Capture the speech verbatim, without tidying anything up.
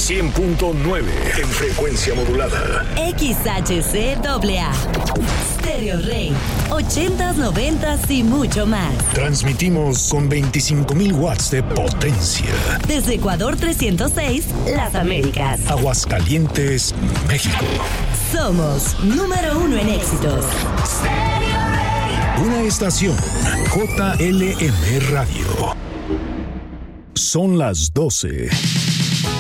cien punto nueve en frecuencia modulada. X H C A A. Stereo Rey. ochentas, noventas y mucho más. Transmitimos con veinticinco mil watts de potencia. Desde Ecuador trescientos seis, Las Américas. Aguascalientes, México. Somos número uno en éxitos. Una estación J L M Radio. Son las doce.